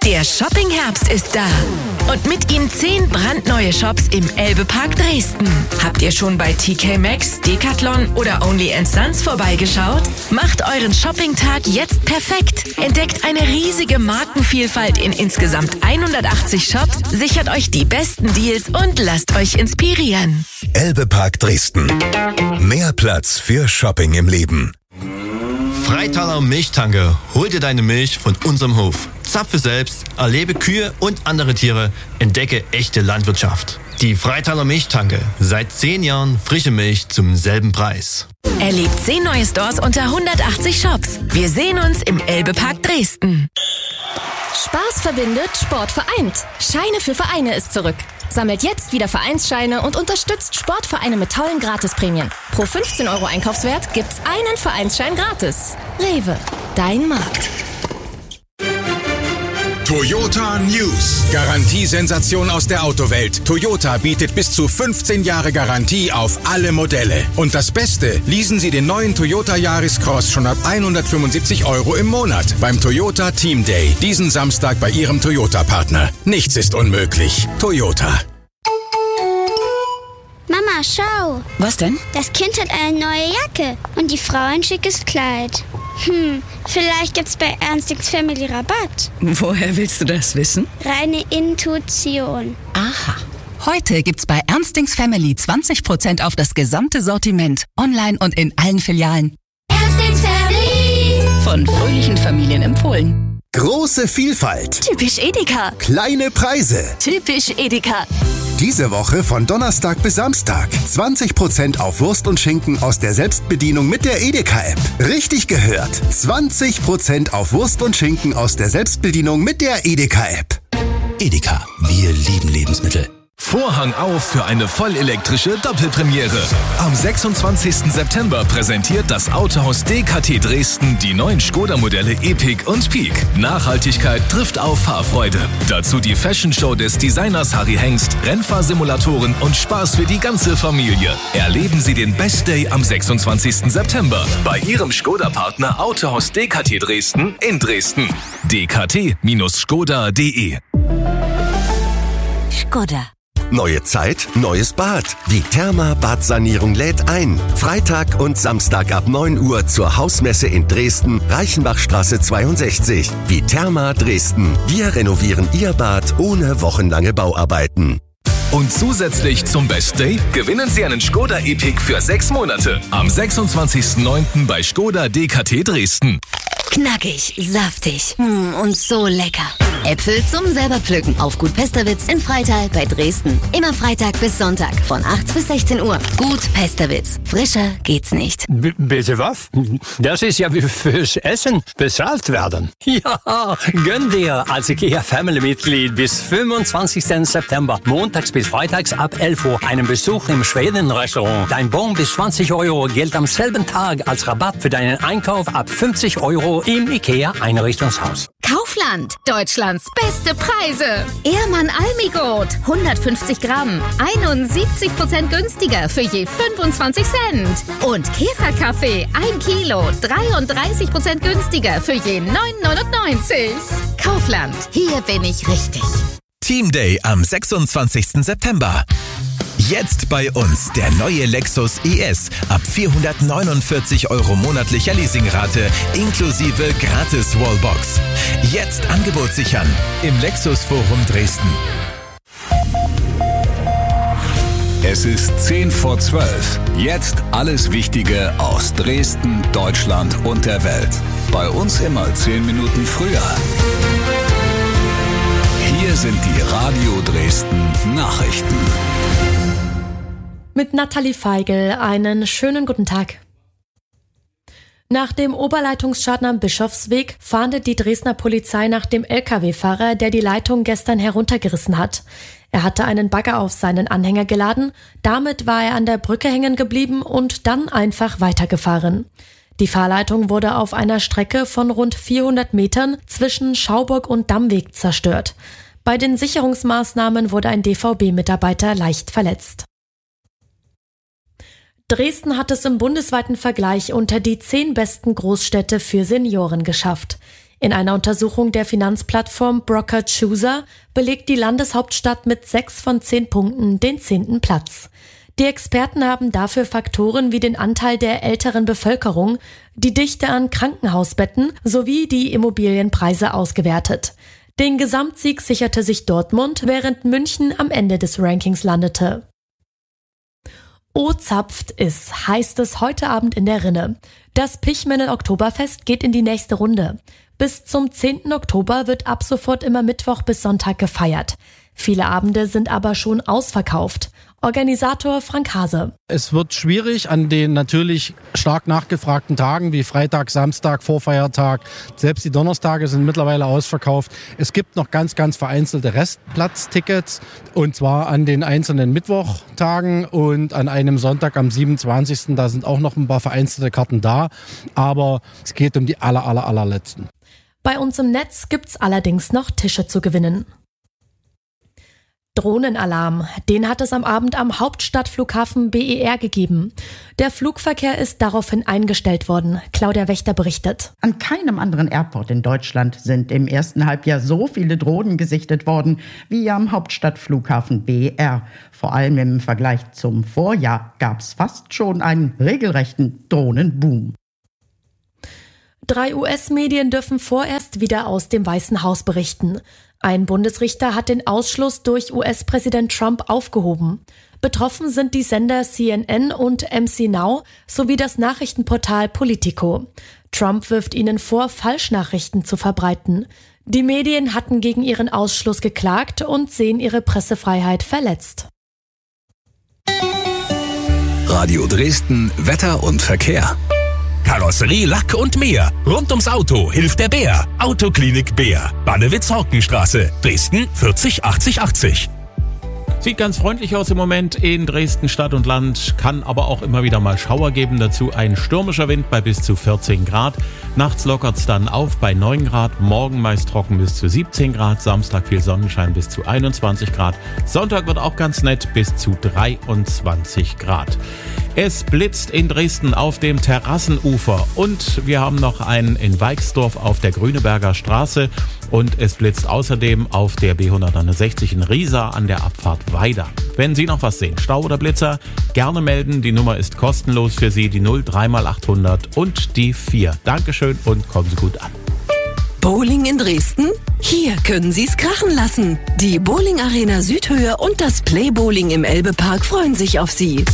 Der Shopping-Herbst ist da. Und mit ihm 10 brandneue Shops im Elbe-Park Dresden. Habt ihr schon bei TK Maxx, Decathlon oder Only & Sons vorbeigeschaut? Macht euren Shopping-Tag jetzt perfekt. Entdeckt eine riesige Markenvielfalt in insgesamt 180 Shops, sichert euch die besten Deals und lasst euch inspirieren. Elbe-Park Dresden. Mehr Platz für Shopping im Leben. Freitaler Milchtanke. Hol dir deine Milch von unserem Hof. Zapfe selbst, erlebe Kühe und andere Tiere, entdecke echte Landwirtschaft. Die Freitaler Milchtanke. Seit 10 Jahren frische Milch zum selben Preis. Erlebt 10 neue Stores unter 180 Shops. Wir sehen uns im Elbe-Park Dresden. Spaß verbindet, Sport vereint. Scheine für Vereine ist zurück. Sammelt jetzt wieder Vereinsscheine und unterstützt Sportvereine mit tollen Gratisprämien. Pro 15 € Einkaufswert gibt's einen Vereinsschein gratis. Rewe, dein Markt. Toyota News. Garantiesensation aus der Autowelt. Toyota bietet bis zu 15 Jahre Garantie auf alle Modelle. Und das Beste, leasen Sie den neuen Toyota Yaris Cross schon ab 175 € im Monat beim Toyota Team Day. Diesen Samstag bei Ihrem Toyota-Partner. Nichts ist unmöglich. Toyota. Mama, schau. Was denn? Das Kind hat eine neue Jacke und die Frau ein schickes Kleid. Vielleicht gibt's bei Ernstings Family Rabatt. Woher willst du das wissen? Reine Intuition. Aha. Heute gibt's bei Ernstings Family 20% auf das gesamte Sortiment. Online und in allen Filialen. Ernstings Family. Von fröhlichen Familien empfohlen. Große Vielfalt. Typisch Edeka. Kleine Preise. Typisch Edeka. Diese Woche von Donnerstag bis Samstag. 20% auf Wurst und Schinken aus der Selbstbedienung mit der Edeka-App. Richtig gehört. 20% auf Wurst und Schinken aus der Selbstbedienung mit der Edeka-App. Edeka, wir lieben Lebensmittel. Vorhang auf für eine vollelektrische Doppelpremiere. Am 26. September präsentiert das Autohaus DKT Dresden die neuen Skoda-Modelle Epic und Peak. Nachhaltigkeit trifft auf Fahrfreude. Dazu die Fashion-Show des Designers Harry Hengst, Rennfahrsimulatoren und Spaß für die ganze Familie. Erleben Sie den Best Day am 26. September bei Ihrem Skoda-Partner Autohaus DKT Dresden in Dresden. dkt-skoda.de. Skoda. Neue Zeit, neues Bad. Die Therma-Bad-Sanierung lädt ein. Freitag und Samstag ab 9 Uhr zur Hausmesse in Dresden, Reichenbachstraße 62. Viterma Dresden. Wir renovieren Ihr Bad ohne wochenlange Bauarbeiten. Und zusätzlich zum Best Day gewinnen Sie einen Skoda Epic für 6 Monate. Am 26.09. bei Skoda DKT Dresden. Knackig, saftig und so lecker. Äpfel zum selber pflücken auf Gut Pesterwitz in Freital bei Dresden. Immer Freitag bis Sonntag von 8 bis 16 Uhr. Gut Pesterwitz. Frischer geht's nicht. Bitte was? Das ist ja wie fürs Essen bezahlt werden. Ja, gönn dir als IKEA-Family-Mitglied bis 25. September, montags bis freitags ab 11 Uhr, einen Besuch im Schweden-Restaurant. Dein Bon bis 20 € gilt am selben Tag als Rabatt für deinen Einkauf ab 50 € im IKEA-Einrichtungshaus. Kaufland, Deutschlands beste Preise. Ehrmann Almigot, 150 Gramm, 71% günstiger für je 25 Cent. Und Käferkaffee, 1 Kilo, 33% günstiger für je 9,99. Kaufland, hier bin ich richtig. Team Day am 26. September. Jetzt bei uns der neue Lexus IS ab 449 € monatlicher Leasingrate inklusive gratis Wallbox. Jetzt Angebot sichern im Lexus Forum Dresden. Es ist 11:10. Jetzt alles Wichtige aus Dresden, Deutschland und der Welt. Bei uns immer 10 Minuten früher. Hier sind die Radio Dresden Nachrichten. Mit Nathalie Feigl einen schönen guten Tag. Nach dem Oberleitungsschaden am Bischofsweg fahndet die Dresdner Polizei nach dem Lkw-Fahrer, der die Leitung gestern heruntergerissen hat. Er hatte einen Bagger auf seinen Anhänger geladen, damit war er an der Brücke hängen geblieben und dann einfach weitergefahren. Die Fahrleitung wurde auf einer Strecke von rund 400 Metern zwischen Schauburg und Dammweg zerstört. Bei den Sicherungsmaßnahmen wurde ein DVB-Mitarbeiter leicht verletzt. Dresden hat es im bundesweiten Vergleich unter die 10 besten Großstädte für Senioren geschafft. In einer Untersuchung der Finanzplattform Broker Chooser belegt die Landeshauptstadt mit 6 von 10 Punkten den 10. Platz. Die Experten haben dafür Faktoren wie den Anteil der älteren Bevölkerung, die Dichte an Krankenhausbetten sowie die Immobilienpreise ausgewertet. Den Gesamtsieg sicherte sich Dortmund, während München am Ende des Rankings landete. O zapft ist, heißt es heute Abend in der Rinne. Das Pichmennel Oktoberfest geht in die nächste Runde. Bis zum 10. Oktober wird ab sofort immer Mittwoch bis Sonntag gefeiert. Viele Abende sind aber schon ausverkauft. Organisator Frank Hase. Es wird schwierig an den natürlich stark nachgefragten Tagen wie Freitag, Samstag, Vorfeiertag. Selbst die Donnerstage sind mittlerweile ausverkauft. Es gibt noch ganz vereinzelte Restplatztickets und zwar an den einzelnen Mittwochtagen und an einem Sonntag am 27. Da sind auch noch ein paar vereinzelte Karten da, aber es geht um die allerletzten. Bei uns im Netz gibt's allerdings noch Tische zu gewinnen. Drohnenalarm, den hat es am Abend am Hauptstadtflughafen BER gegeben. Der Flugverkehr ist daraufhin eingestellt worden. Claudia Wächter berichtet. An keinem anderen Airport in Deutschland sind im ersten Halbjahr so viele Drohnen gesichtet worden wie am Hauptstadtflughafen BER. Vor allem im Vergleich zum Vorjahr gab es fast schon einen regelrechten Drohnenboom. 3 US-Medien dürfen vorerst wieder aus dem Weißen Haus berichten. Ein Bundesrichter hat den Ausschluss durch US-Präsident Trump aufgehoben. Betroffen sind die Sender CNN und MC Now sowie das Nachrichtenportal Politico. Trump wirft ihnen vor, Falschnachrichten zu verbreiten. Die Medien hatten gegen ihren Ausschluss geklagt und sehen ihre Pressefreiheit verletzt. Radio Dresden, Wetter und Verkehr. Karosserie, Lack und mehr. Rund ums Auto hilft der Bär. Autoklinik Bär. Bannewitz-Horkenstraße. Dresden 40 80 80. Sieht ganz freundlich aus im Moment in Dresden Stadt und Land, kann aber auch immer wieder mal Schauer geben. Dazu ein stürmischer Wind bei bis zu 14 Grad. Nachts lockert's dann auf bei 9 Grad. Morgen meist trocken bis zu 17 Grad. Samstag viel Sonnenschein bis zu 21 Grad. Sonntag wird auch ganz nett bis zu 23 Grad. Es blitzt in Dresden auf dem Terrassenufer und wir haben noch einen in Weixdorf auf der Grüneberger Straße und es blitzt außerdem auf der B161 in Riesa an der Abfahrt Weida. Wenn Sie noch was sehen, Stau oder Blitzer, gerne melden. Die Nummer ist kostenlos für Sie, die 03x800 und die 4. Dankeschön und kommen Sie gut an. Bowling in Dresden? Hier können Sie es krachen lassen. Die Bowling Arena Südhöhe und das Playbowling im Elbepark freuen sich auf Sie.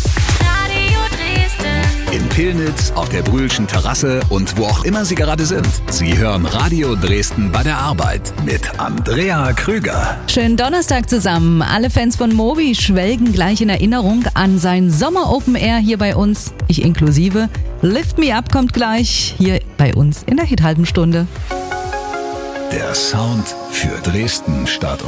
In Pillnitz, auf der Brühlschen Terrasse und wo auch immer Sie gerade sind. Sie hören Radio Dresden bei der Arbeit mit Andrea Krüger. Schönen Donnerstag zusammen. Alle Fans von Moby schwelgen gleich in Erinnerung an sein Sommer Open Air hier bei uns, ich inklusive. Lift Me Up kommt gleich hier bei uns in der Hit-Halben Stunde. Der Sound für Dresden, Stadt